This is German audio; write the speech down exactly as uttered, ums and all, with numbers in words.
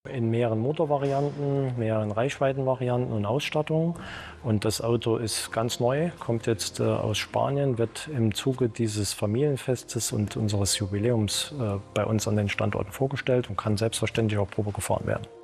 In mehreren Motorvarianten, mehreren Reichweitenvarianten und Ausstattungen. Und das Auto ist ganz neu, kommt jetzt äh, aus Spanien, wird im Zuge dieses Familienfestes und unseres Jubiläums äh, bei uns an den Standorten vorgestellt und kann selbstverständlich auch Probe gefahren werden.